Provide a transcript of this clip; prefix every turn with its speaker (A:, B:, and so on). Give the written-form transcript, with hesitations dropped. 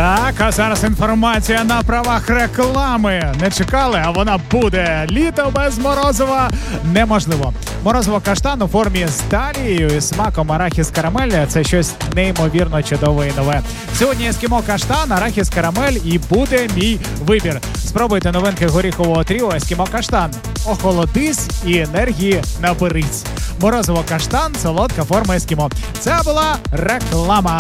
A: Так, а зараз інформація на правах реклами. Не чекали, а вона буде. Літо без морозива неможливо. Морозиво каштан у формі з талією і смаком арахіс карамель – це щось неймовірно чудове і нове. Сьогодні ескімо каштан, арахіс карамель і буде мій вибір. Спробуйте новинки горіхового тріо ескімо каштан. Охолодись і енергії наберись. Морозиво каштан, солодка форма ескімо. Це була реклама.